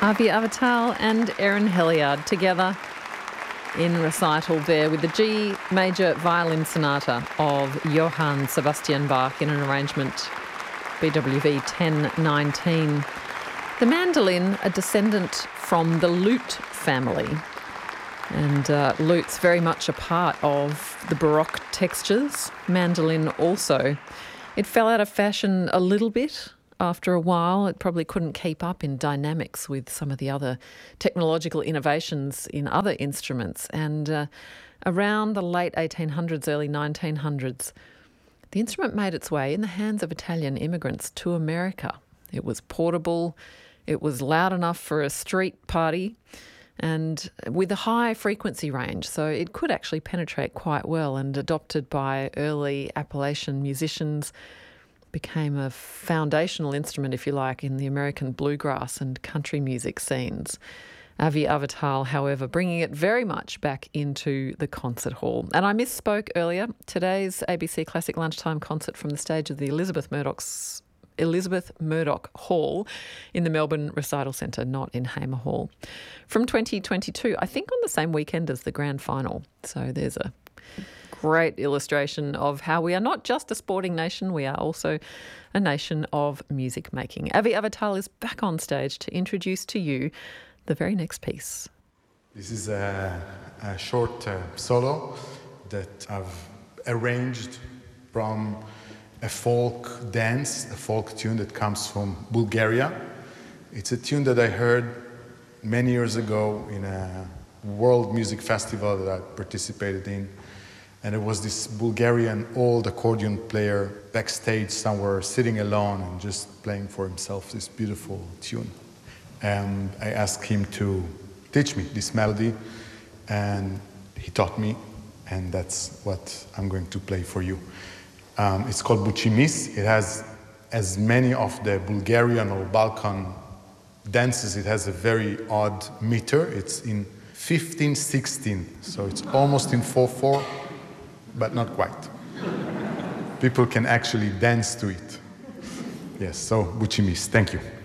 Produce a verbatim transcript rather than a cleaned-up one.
Avi Avital and Erin Heliard together in recital there with the G major violin sonata of Johann Sebastian Bach in an arrangement B W V ten nineteen. The mandolin, a descendant from the lute family, and uh, lute's very much a part of the Baroque textures. Mandolin also. It fell out of fashion a little bit after a while. It probably couldn't keep up in dynamics with some of the other technological innovations in other instruments. And uh, around the late eighteen hundreds, early nineteen hundreds, the instrument made its way in the hands of Italian immigrants to America. It was portable, it was loud enough for a street party, and with a high frequency range, so it could actually penetrate quite well, and adopted by early Appalachian musicians, became a foundational instrument, if you like, in the American bluegrass and country music scenes. Avi Avital, however, bringing it very much back into the concert hall. And I misspoke earlier. Today's A B C Classic Lunchtime concert from the stage of the Elizabeth Murdoch's Elizabeth Murdoch Hall in the Melbourne Recital Centre, not in Hamer Hall. From twenty twenty-two, I think on the same weekend as the grand final. So there's a great illustration of how we are not just a sporting nation, we are also a nation of music making. Avi Avital is back on stage to introduce to you the very next piece. This is a, a short uh, solo that I've arranged from a folk dance, a folk tune that comes from Bulgaria. It's a tune that I heard many years ago in a world music festival that I participated in. And it was this Bulgarian old accordion player backstage somewhere, sitting alone and just playing for himself this beautiful tune. And I asked him to teach me this melody, and he taught me, and that's what I'm going to play for you. Um, it's called Buchimis. It has, as many of the Bulgarian or Balkan dances, it has a very odd meter. It's in fifteen sixteen, so it's almost in four four, but not quite. People can actually dance to it. Yes, so Buchimis, thank you.